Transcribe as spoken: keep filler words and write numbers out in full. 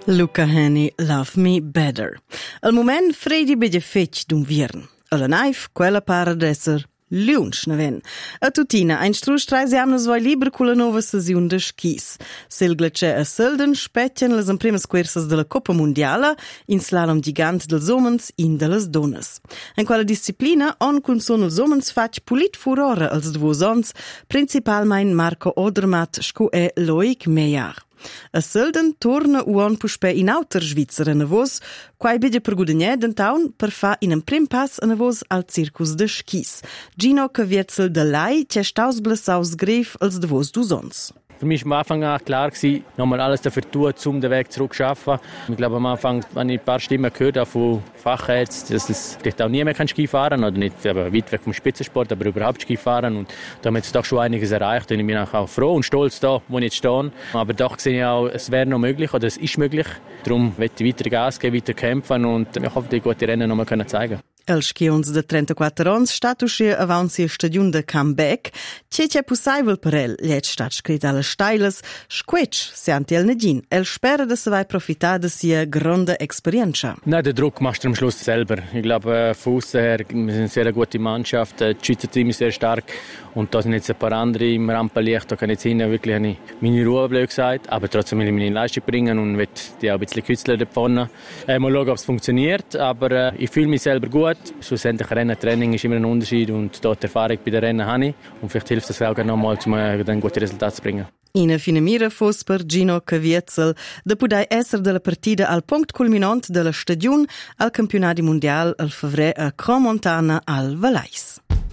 Luca Hänni, Love Me Better. Al moment fredi bege fetg d'un viern. Alla naif, quella para d'esser lunch naven. A tutina, ein strustreis jamna svoi liber culla nova sesiun de skis. Sil glacier a Sölden spetchen las emprimas quersas de la Coppa Mundiala in slalom gigant dels homens in de las donnas. En quella disciplina, on cun son els homens fac pulit furore als dvosons, principalmein Marco Odermatt sco e Loic Meillard. A Sölden torna uon puspe in auter Svizzer a navos, quai bide per gudagnè d'entaun per fa in un prim pass a navos al circus de skis. Gino Caviezel de Lai c'è staus blessaus gref als davos d'usons. Für mich war am Anfang an klar gewesen, nochmal alles dafür tun, um den Weg zurück zu schaffen. Ich glaube, am Anfang, wenn ich ein paar Stimmen gehört habe von Fachärzten, dass es vielleicht auch nie mehr Ski fahren kann, oder nicht aber weit weg vom Spitzensport, aber überhaupt Ski fahren. Und da haben wir jetzt doch schon einiges erreicht. Und ich bin auch froh und stolz da, wo ich jetzt stehe. Aber doch sehe ich auch, es wäre noch möglich, oder es ist möglich. Darum möchte ich weiter Gas geben, weiter kämpfen und ich hoffe, die gute Rennen noch mal zeigen können. Els skions de trentaquattro ans stat uscir avant sia stadiun de comeback, c'è c'è possibile per el, liet stat scrit alle steiles, squetsch, sianti el negin, el spera de se vai profitar de sia grande experienza. Nein, den Druck machst du am Schluss selber. Ich glaube, von außen her, wir sind eine sehr gute Mannschaft, das Schweizer Team ist sehr stark und da sind jetzt ein paar andere im Rampenlicht, da kann ich jetzt hin, wirklich habe ich meine Ruhe, blöd gesagt, aber trotzdem will ich meine Leistung bringen und will die auch ein bisschen kützeln da vorne. Äh, mal schauen, ob es funktioniert, aber äh, ich fühle mich selber gut. Schlussendlich Rennen, Training ist immer ein Unterschied und dort Erfahrung bei den Rennen habe ich. Und vielleicht hilft das auch noch mal, um ein gutes Resultat zu bringen. Ina finamira fos per Gino Caviezel, de pudai esser de la partida al punct culminant de la stadiun al campionati mondial al fevrer a Cromontana al Valais.